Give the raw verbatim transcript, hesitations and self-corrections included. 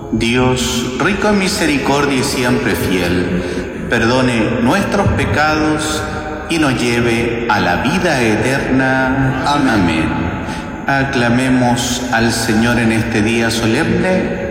Dios, rico en misericordia y siempre fiel, perdone nuestros pecados y nos lleve a la vida eterna. Amén. Aclamemos al Señor en este día solemne.